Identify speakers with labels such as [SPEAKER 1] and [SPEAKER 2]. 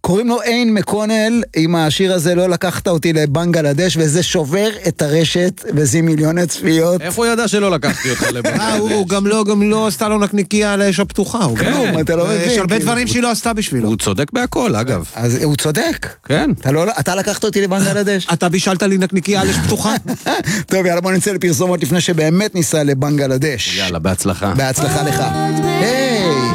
[SPEAKER 1] קוראים לו איין מקונל, עם השיר הזה לא לקחת אותי לבנגלדש, וזה שובר את הרשת, וזה מיליוני צפיות.
[SPEAKER 2] איפה הוא ידע שלא לקחתי אותך לבנגלדש?
[SPEAKER 3] הוא גם לא עשתה לו נקניקיה על האש הפתוחה.
[SPEAKER 1] כלום, אתה לא מבין.
[SPEAKER 3] יש הרבה דברים שהיא לא עשתה בשבילו.
[SPEAKER 2] הוא צודק בהכל, אגב.
[SPEAKER 1] אז הוא צודק.
[SPEAKER 2] כן.
[SPEAKER 1] אתה לקחת אותי לבנגלדש?
[SPEAKER 3] אתה בישלת לי נקניקיה על אש פתוחה?
[SPEAKER 1] טוב, יאללה, בוא נצא לפרסומות לפני שבאמת ניסע לבנגלדש.
[SPEAKER 2] יאללה, בהצלחה.
[SPEAKER 1] בהצלחה לך. היי!